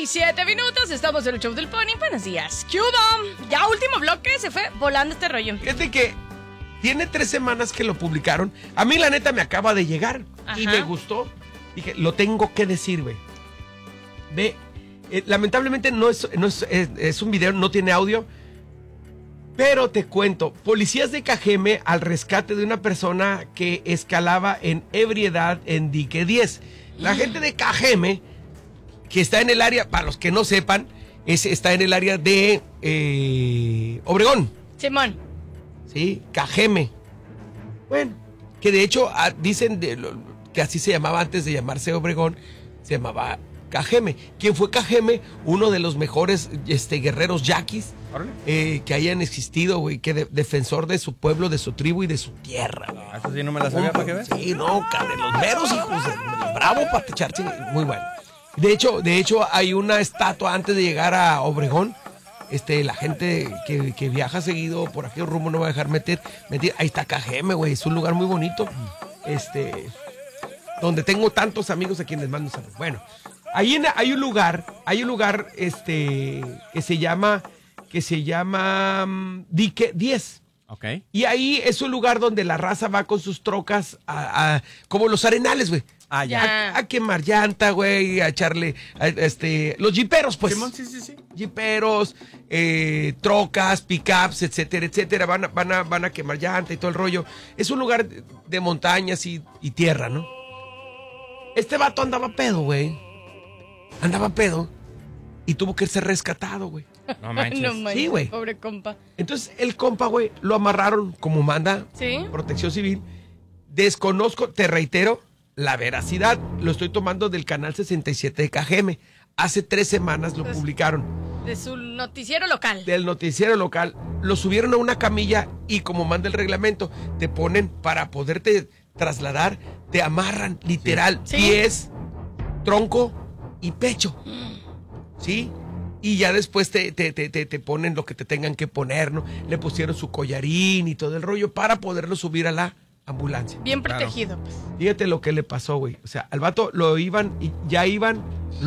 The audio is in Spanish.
7 minutos, estamos en el show del Pony. Buenos días, Cuba. Ya último bloque, se fue volando este rollo. Fíjate que tiene 3 semanas que lo publicaron. A mí la neta me acaba de llegar. Ajá. Y me gustó. Dije, lo tengo que decir, güey. Ve, lamentablemente no es un video, no tiene audio. Pero te cuento, policías de Cajeme al rescate de una persona que escalaba en ebriedad en Dique 10. La gente de Cajeme, que está en el área, para los que no sepan, está en el área de Obregón. Simón. Sí, Cajeme. Bueno, que de hecho dicen que así se llamaba antes de llamarse Obregón, se llamaba Cajeme. ¿Quién fue Cajeme? Uno de los mejores guerreros yaquis que hayan existido, güey, que defensor de su pueblo, de su tribu y de su tierra. Eso sí no me la sabía, ¿para qué ves? Sí, no, de los meros hijos, bravo para echarse, muy bueno. De hecho, hay una estatua antes de llegar a Obregón. La gente que viaja seguido por aquel rumbo no va a dejar meter. Ahí está Cajeme, güey, es un lugar muy bonito. Donde tengo tantos amigos a quienes mando saludos. Bueno, ahí hay un lugar que se llama Dique 10. Ok. Y ahí es un lugar donde la raza va con sus trocas como los arenales, güey. Ah, ya. A quemar llanta, güey, a echarle los jiperos, pues. Simón, sí. Jiperos, trocas, pickups, etcétera, etcétera. Van a quemar llanta y todo el rollo. Es un lugar de montañas y tierra, ¿no? Este vato andaba pedo, güey. Y tuvo que ser rescatado, güey. No manches. No manches, Sí, güey. pobre compa. Entonces, el compa, güey, lo amarraron como manda ¿Sí? Protección Civil. Desconozco, te reitero, la veracidad. Lo estoy tomando del canal 67 de Cajeme. Hace 3 semanas lo publicaron. De su noticiero local. Del noticiero local. Lo subieron a una camilla y como manda el reglamento, te ponen para poderte trasladar, te amarran, literal, ¿Sí? pies, tronco y pecho. ¿Sí? Y ya después te ponen lo que te tengan que poner, ¿no? Le pusieron su collarín y todo el rollo para poderlo subir a la ambulancia. Bien protegido, pues. Fíjate lo que le pasó, güey. O sea, al vato ya iban